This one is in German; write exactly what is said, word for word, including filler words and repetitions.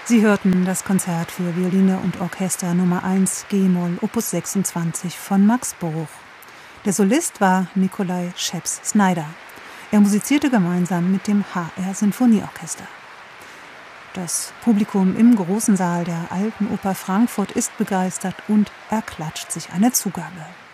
Sie hörten das Konzert für Violine und Orchester Nummer eins G-Moll Opus sechsundzwanzig von Max Bruch. Der Solist war Nikolai Scheps-Snyder. Er musizierte gemeinsam mit dem H R-Sinfonieorchester. Das Publikum im großen Saal der Alten Oper Frankfurt ist begeistert und er klatscht sich eine Zugabe.